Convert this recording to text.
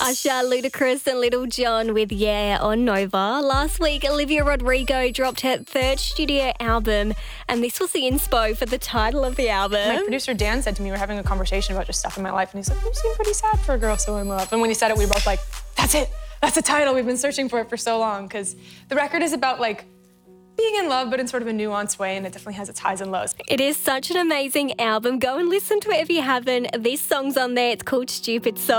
Usher, Ludacris and Little John with Yeah on Nova. Last week, Olivia Rodrigo dropped her third studio album, and this was the inspo for the title of the album. My producer Dan said to me, we were having a conversation about just stuff in my life, and he's like, you seem pretty sad for a girl so in love. And when he said it, we were both like, that's it. That's the title. We've been searching for it for so long, because the record is about like being in love, but in sort of a nuanced way, and it definitely has its highs and lows. It is such an amazing album. Go and listen to it if you haven't. This song's on there. It's called Stupid Soul.